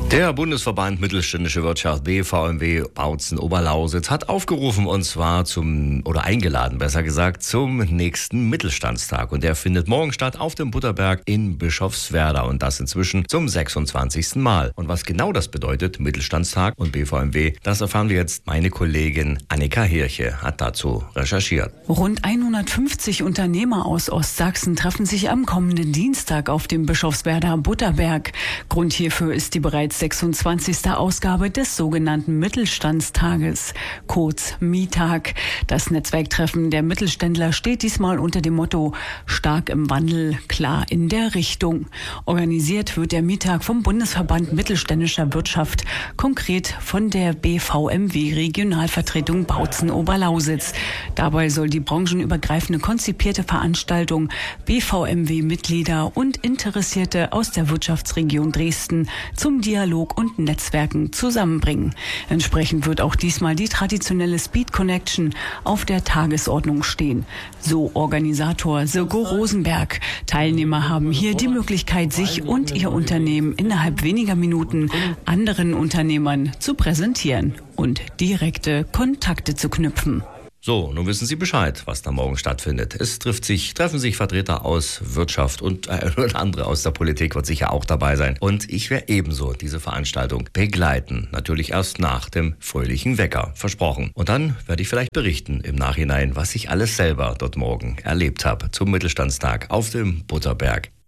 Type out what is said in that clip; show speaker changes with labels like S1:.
S1: Der Bundesverband Mittelständische Wirtschaft BVMW Bautzen-Oberlausitz hat aufgerufen und zwar eingeladen, besser gesagt, zum nächsten Mittelstandstag. Und der findet morgen statt auf dem Butterberg in Bischofswerda und das inzwischen zum 26. Mal. Und was genau das bedeutet, Mittelstandstag und BVMW, das erfahren wir jetzt. Meine Kollegin Annika Hirche hat dazu recherchiert.
S2: Rund 150 Unternehmer aus Ostsachsen treffen sich am kommenden Dienstag auf dem Bischofswerder Butterberg. Grund hierfür ist die bereits 26. Ausgabe des sogenannten Mittelstandstages, kurz MITAG. Das Netzwerktreffen der Mittelständler steht diesmal unter dem Motto Stark im Wandel, klar in der Richtung. Organisiert wird der MITAG vom Bundesverband Mittelständischer Wirtschaft, konkret von der BVMW Regionalvertretung Bautzen-Oberlausitz. Dabei soll die branchenübergreifende konzipierte Veranstaltung BVMW-Mitglieder und Interessierte aus der Wirtschaftsregion Dresden zum Dialog und Netzwerken zusammenbringen. Entsprechend wird auch diesmal die traditionelle Speed Connection auf der Tagesordnung stehen. So Organisator Sirko Rosenberg. Teilnehmer haben hier die Möglichkeit, sich und ihr Unternehmen innerhalb weniger Minuten anderen Unternehmern zu präsentieren und direkte Kontakte zu knüpfen.
S1: So, nun wissen Sie Bescheid, was da morgen stattfindet. Treffen sich Vertreter aus Wirtschaft und andere aus der Politik wird sicher auch dabei sein. Und ich werde ebenso diese Veranstaltung begleiten. Natürlich erst nach dem fröhlichen Wecker, versprochen. Und dann werde ich vielleicht berichten im Nachhinein, was ich alles selber dort morgen erlebt habe zum Mittelstandstag auf dem Butterberg